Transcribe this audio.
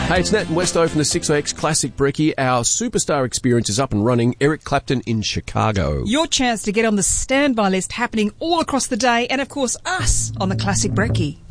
Hey, it's Nat and Westo from the 6OX Classic Brekkie. Our superstar experience is up and running. Eric Clapton in Chicago. Your chance to get on the standby list happening all across the day, and of course us on the Classic Brekkie.